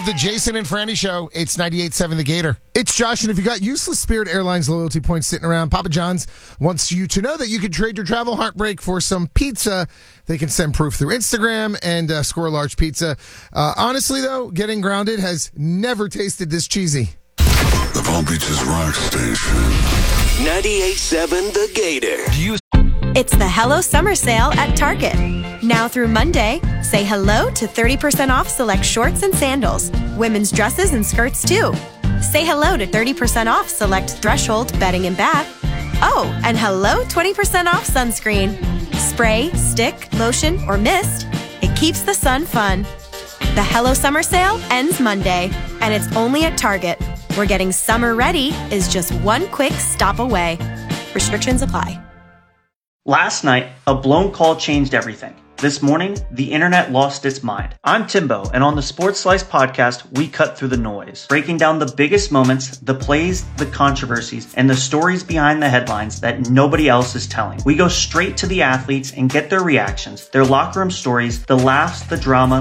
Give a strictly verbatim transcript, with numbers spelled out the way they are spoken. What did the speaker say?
of the Jason and Franny Show. It's ninety-eight point seven The Gator. It's Josh, and if you got useless Spirit Airlines loyalty points sitting around, Papa John's wants you to know that you can trade your travel heartbreak for some pizza. They can send proof through Instagram and uh, score a large pizza. Uh, honestly, though, getting grounded has never tasted this cheesy. The Palm Beaches Rock Station. ninety-eight point seven The Gator. It's the Hello Summer Sale at Target. Now through Monday, say hello to thirty percent off select shorts and sandals. Women's dresses and skirts, too. Say hello to thirty percent off select Threshold bedding and bath. Oh, and hello twenty percent off sunscreen. Spray, stick, lotion, or mist. It keeps the sun fun. The Hello Summer Sale ends Monday, and it's only at Target, where getting summer ready is just one quick stop away. Restrictions apply. Last night, a blown call changed everything. This morning, the internet lost its mind. I'm Timbo, and on the Sports Slice podcast, we cut through the noise, breaking down the biggest moments, the plays, the controversies, and the stories behind the headlines that nobody else is telling. We go straight to the athletes and get their reactions, their locker room stories, the laughs, the drama,